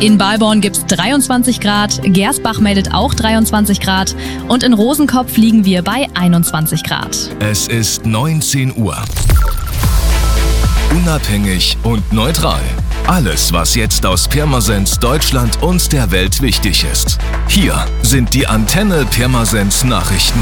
In Balborn gibt's 23 Grad, Gersbach meldet auch 23 Grad und in Rosenkopf liegen wir bei 21 Grad. Es ist 19 Uhr. Unabhängig und neutral. Alles, was jetzt aus Pirmasens, Deutschland und der Welt wichtig ist. Hier sind die Antenne Pirmasens Nachrichten.